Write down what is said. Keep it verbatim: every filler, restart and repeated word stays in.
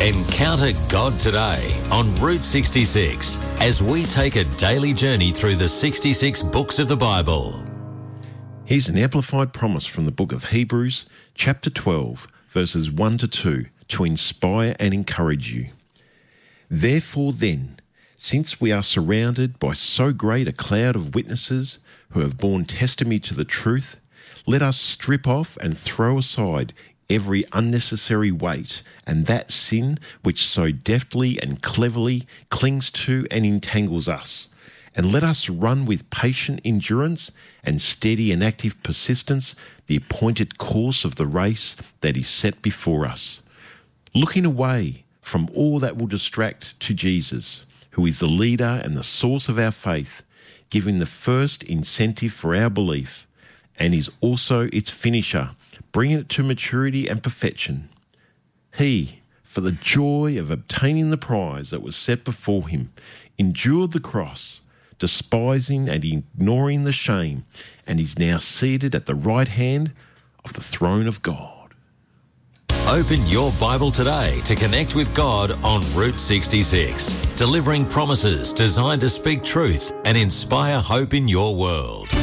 Encounter God today on Route sixty-six as we take a daily journey through the sixty-six books of the Bible. Here's an amplified promise from the book of Hebrews, chapter twelve, verses one to two, to inspire and encourage you. Therefore then, since we are surrounded by so great a cloud of witnesses who have borne testimony to the truth, let us strip off and throw aside every unnecessary weight and that sin which so deftly and cleverly clings to and entangles us. And let us run with patient endurance and steady and active persistence the appointed course of the race that is set before us, looking away from all that will distract to Jesus, who is the leader and the source of our faith, giving the first incentive for our belief, and is also its finisher, bringing it to maturity and perfection. He, for the joy of obtaining the prize that was set before him, endured the cross, despising and ignoring the shame, and is now seated at the right hand of the throne of God. Open your Bible today to connect with God on Route sixty-six, delivering promises designed to speak truth and inspire hope in your world.